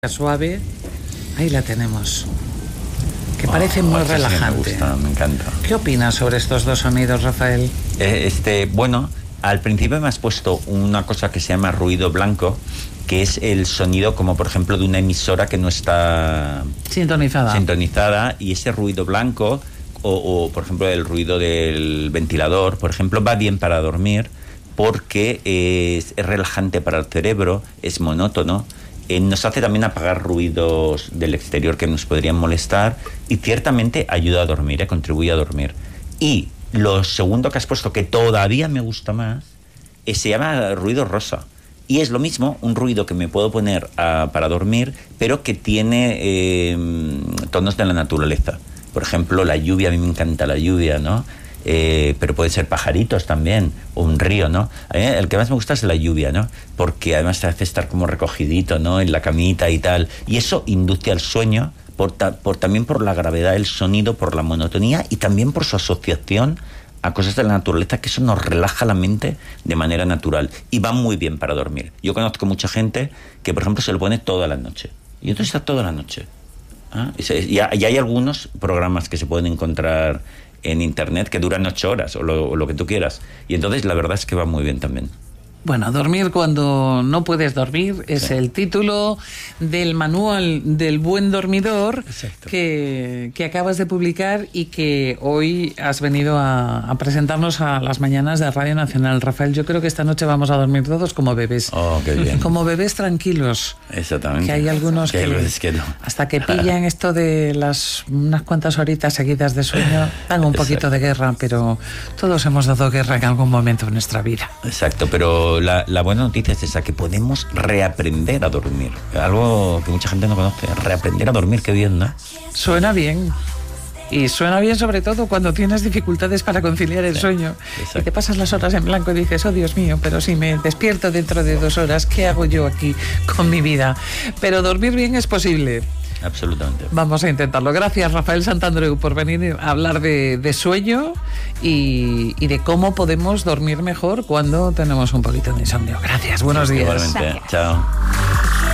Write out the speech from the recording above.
Suave, ahí la tenemos, que parece muy relajante. Sí, me gusta, me encanta. ¿Qué opinas sobre estos dos sonidos, Rafael? Bueno, al principio me has puesto una cosa que se llama ruido blanco, que es el sonido como por ejemplo de una emisora que no está sintonizada, y ese ruido blanco o por ejemplo el ruido del ventilador, por ejemplo, va bien para dormir porque es relajante para el cerebro, es monótono. Nos hace también apagar ruidos del exterior que nos podrían molestar y ciertamente ayuda a dormir, contribuye a dormir. Y lo segundo que has puesto, que todavía me gusta más, se llama ruido rosa. Y es lo mismo, un ruido que me puedo poner para dormir, pero que tiene tonos de la naturaleza. Por ejemplo, la lluvia, a mí me encanta la lluvia, ¿no? Pero pueden ser pajaritos también, o un río, ¿no? A mí el que más me gusta es la lluvia, ¿no? Porque además te hace estar como recogidito, ¿no? En la camita y tal. Y eso induce al sueño, también por la gravedad del sonido, por la monotonía y también por su asociación a cosas de la naturaleza, que eso nos relaja la mente de manera natural. Y va muy bien para dormir. Yo conozco mucha gente que, por ejemplo, se lo pone toda la noche. Y entonces está toda la noche. Y hay algunos programas que se pueden encontrar en internet que duran 8 horas o lo que tú quieras, y entonces la verdad es que va muy bien también. Bueno, dormir cuando no puedes dormir es el título del manual del buen dormidor que acabas de publicar y que hoy has venido a presentarnos a las mañanas de Radio Nacional. Rafael, yo creo que esta noche vamos a dormir todos como bebés. Oh, qué bien. Como bebés tranquilos. Exactamente. Que hay algunos que no. Hasta que pillan esto de unas cuantas horitas seguidas de sueño, dan un poquito de guerra, pero todos hemos dado guerra en algún momento de nuestra vida. Exacto, pero la buena noticia es esa, que podemos reaprender a dormir. Algo que mucha gente no conoce. Reaprender a dormir, qué bien, ¿no? Suena bien. Y suena bien sobre todo cuando tienes dificultades para conciliar el sueño. Exacto. Y te pasas las horas en blanco y dices, oh Dios mío, pero si me despierto dentro de 2 horas, ¿qué hago yo aquí con mi vida? Pero dormir bien es posible. Absolutamente. Vamos a intentarlo. Gracias, Rafael Santandreu, por venir a hablar de sueño y de cómo podemos dormir mejor cuando tenemos un poquito de insomnio. Gracias, buenos días. Igualmente. Chao.